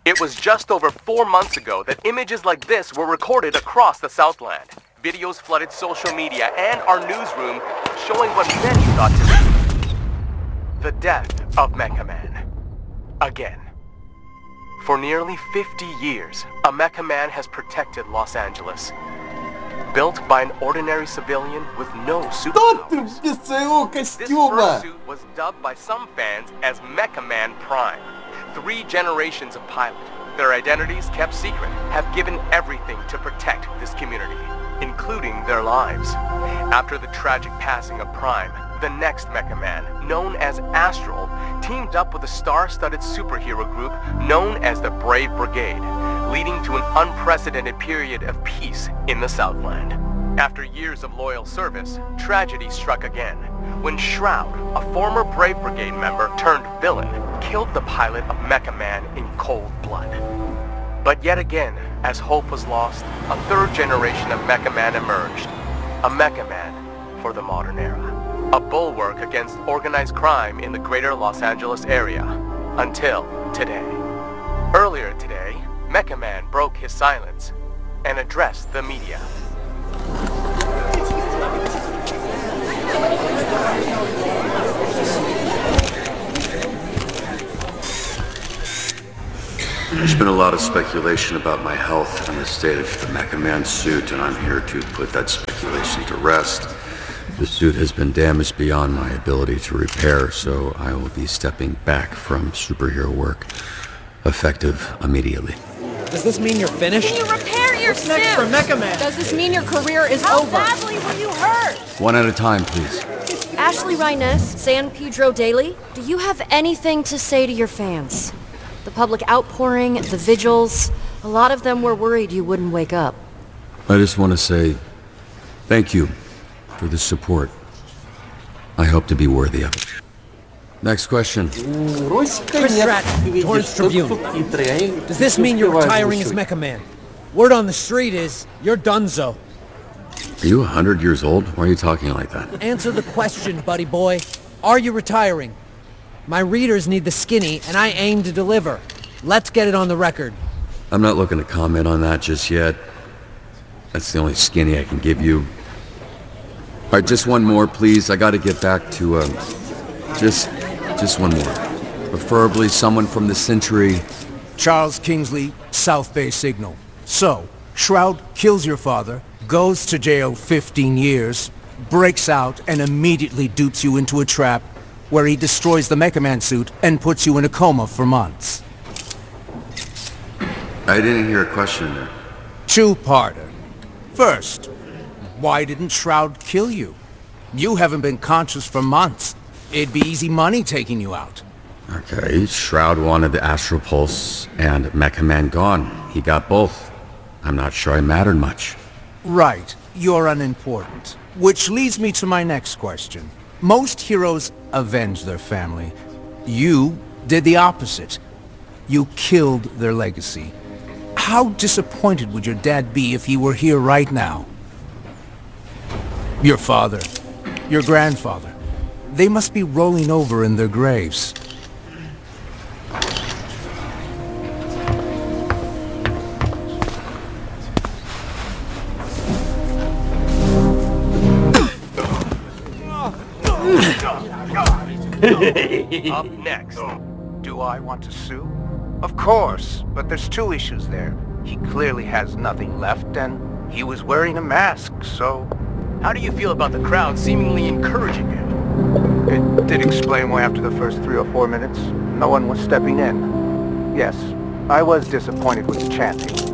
It was just over 4 months ago that images like this were recorded across the Southland. Videos flooded social media and our newsroom, showing what many thought to be the death of Mecha Man. Again. For nearly 50 years, a Mecha Man has protected Los Angeles. Built by an ordinary civilian with no superpowers. This fursuit was dubbed by some fans as Mecha Man Prime. 3 generations of pilot, their identities kept secret, have given everything to protect this community, including their lives. After the tragic passing of Prime, the next Mecha Man, known as Astral, teamed up with a star-studded superhero group known as the Brave Brigade, leading to an unprecedented period of peace in the Southland. After years of loyal service, tragedy struck again, when Shroud, a former Brave Brigade member turned villain, killed the pilot of Mecha Man in cold blood. But yet again, as hope was lost, a 3rd generation of Mecha Man emerged. A Mecha Man for the modern era. A bulwark against organized crime in the greater Los Angeles area. Until today. Earlier today, Mecha Man broke his silence and addressed the media. There's been a lot of speculation about my health and the state of the Mecha Man suit, and I'm here to put that speculation to rest. The suit has been damaged beyond my ability to repair, so I will be stepping back from superhero work, effective immediately. Does this mean you're finished? Can you repair your What's next for Mecha Man? Does this mean your career is over? How badly were you hurt? One at a time, please. Ashley Rines, San Pedro Daily, do you have anything to say to your fans? The public outpouring, the vigils, a lot of them were worried you wouldn't wake up. I just want to say thank you for the support. I hope to be worthy of it. Next question. Chris Stratton, Torrance Tribune. Does this mean you're retiring as Mecha Man? Word on the street is, you're donezo. Are you 100 years old? Why are you talking like that? Answer the question, buddy boy. Are you retiring? My readers need the skinny, and I aim to deliver. Let's get it on the record. I'm not looking to comment on that just yet. That's the only skinny I can give you. All right, just one more, please. I gotta get back to, just one more. Preferably someone from the Century. Charles Kingsley, South Bay Signal. So, Shroud kills your father, goes to jail 15 years, breaks out, and immediately dupes you into a trap where he destroys the Mecha Man suit and puts you in a coma for months. I didn't hear a question there. Two-parter. First, why didn't Shroud kill you? You haven't been conscious for months. It'd be easy money taking you out. Okay, Shroud wanted the Astral Pulse and Mecha Man gone. He got both. I'm not sure I mattered much. Right. You're unimportant. Which leads me to my next question. Most heroes avenge their family. You did the opposite. You killed their legacy. How disappointed would your dad be if he were here right now? Your father, your grandfather, they must be rolling over in their graves. Up next. Do I want to sue? Of course, but there's 2 issues there. He clearly has nothing left, and he was wearing a mask, so... How do you feel about the crowd seemingly encouraging you? It did explain why after the first 3 or 4 minutes, no one was stepping in. Yes, I was disappointed with the chanting.